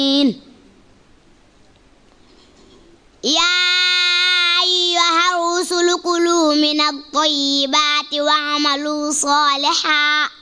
يا أيها الرسل كلوا من الطيبات واعملوا صالحا